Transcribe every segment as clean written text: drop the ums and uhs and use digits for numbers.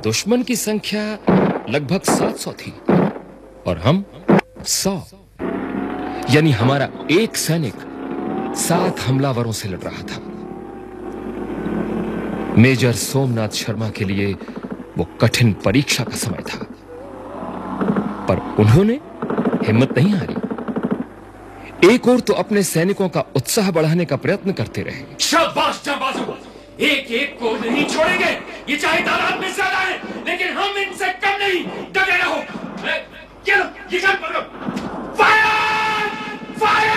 दुश्मन की संख्या लगभग 700 थी और हम 100, यानी हमारा एक सैनिक 7 हमलावरों से लड़ रहा था। मेजर सोमनाथ शर्मा के लिए वो कठिन परीक्षा का समय था, पर उन्होंने हिम्मत नहीं हारी। एक और तो अपने सैनिकों का उत्साह बढ़ाने का प्रयत्न करते रहे। शाबाश जाबाजों, एक एक को नहीं छोड़ेंगे। ये चाहे तादाद में ज्यादा है, लेकिन हम इनसे कम नहीं। डटे रहो। चलो, ये गन पकड़ो। फायर! फायर!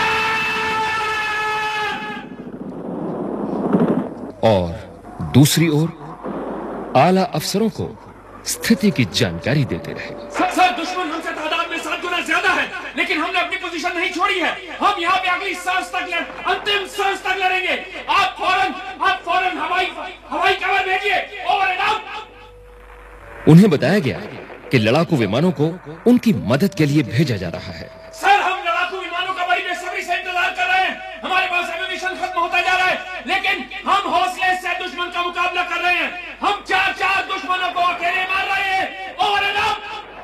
और दूसरी ओर आला अफसरों को स्थिति की जानकारी देते रहे। सर, दुश्मन हमसे तादाद में 7 गुना ज्यादा है, लेकिन हमने अपनी पोजीशन नहीं छोड़ी है। हम यहाँ पे अगली सांस तक अंतिम सांस तक लड़ेंगे। आप फौरन हवाई कवर भेजिए। Over and out. उन्हें बताया गया कि लड़ाकू विमानों को उनकी मदद के लिए भेजा जा रहा है। सर, हम लड़ाकू विमानों का बड़ी बेसब्री से इंतजार कर रहे हैं। हमारे पास एम्यूनिशन खत्म होता जा रहा है, लेकिन हम हौसले से दुश्मन का मुकाबला कर रहे हैं। हम 4 दुश्मनों को अकेले मार रहे हैं। Over and out.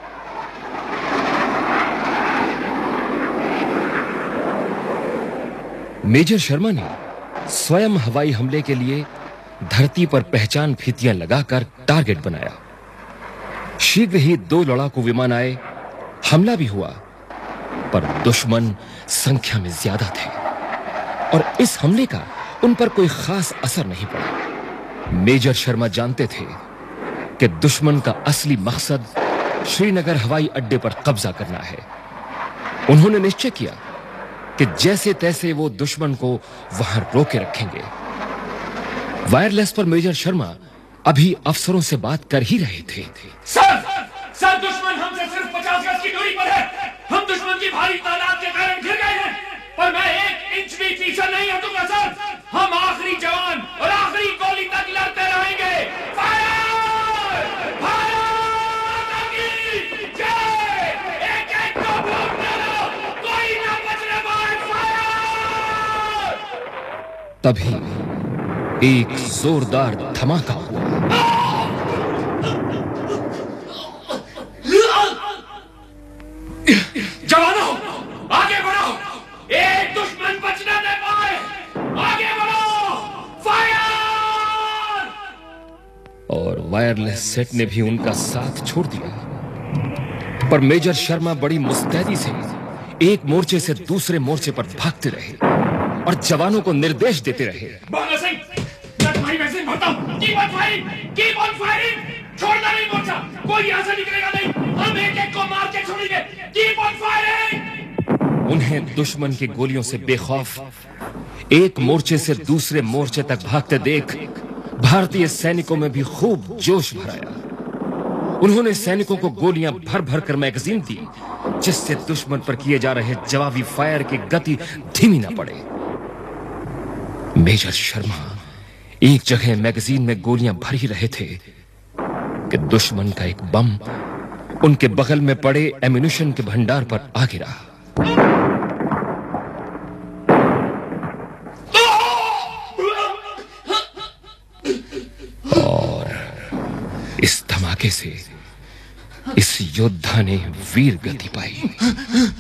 Major Sharma ने स्वयं हवाई हमले के लिए धरती पर पहचान फीतियां लगाकर टारगेट बनाया। शीघ्र ही 2 लड़ाकू विमान आए, हमला भी हुआ, पर दुश्मन संख्या में ज्यादा थे और इस हमले का उन पर कोई खास असर नहीं पड़ा। मेजर शर्मा जानते थे कि दुश्मन का असली मकसद श्रीनगर हवाई अड्डे पर कब्जा करना है। उन्होंने निश्चय किया कि जैसे तैसे वो दुश्मन को वहां रोके रखेंगे। वायरलेस पर मेजर शर्मा अभी अफसरों से बात कर ही रहे थे। सर, दुश्मन हमसे सिर्फ 50 गज की दूरी पर है। हम दुश्मन की भारी तादाद के कारण घिर गए हैं, पर मैं 1 इंच भी पीछे नहीं हटूंगा सर। हम आखिरी जवान और आखिरी गोली तक लड़ते रहेंगे। फायर! फायर! एक को भूलने दो, कोई ना बचने पाए। फायर! तभी एक जोरदार धमाका हुआ। जवानों, आगे बढ़ो। एक दुश्मन बचने न पाए। आगे बढ़ो। फायर! और वायरलेस सेट ने भी उनका साथ छोड़ दिया, पर मेजर शर्मा बड़ी मुस्तैदी से एक मोर्चे से दूसरे मोर्चे पर भागते रहे और जवानों को निर्देश देते रहे। बाला सिंह, मैं तुम्हारी वैक्सीन भरता हूं। Keep on firing, keep on firing. छोड़ना नहीं मोर्चा, कोई यहां से निकलेगा नहीं। हम एक को मार के छोड़ेंगे। Keep on firing. उन्हें दुश्मन की गोलियों से बेखौफ एक मोर्चे से दूसरे मोर्चे तक भागते देख भारतीय सैनिकों में भी खूब जोश भर आया। उन्होंने सैनिकों को गोलियां भर भर कर मैगजीन दी, जिससे दुश्मन पर किए जा रहे जवाबी फायर की गति धीमी न पड़े। मेजर शर्मा एक जगह मैगजीन में गोलियां भर ही रहे थे कि दुश्मन का एक बम उनके बगल में पड़े एम्यूनिशन के भंडार पर आ गिरा। और इस धमाके से इस योद्धा ने वीर गति पाई।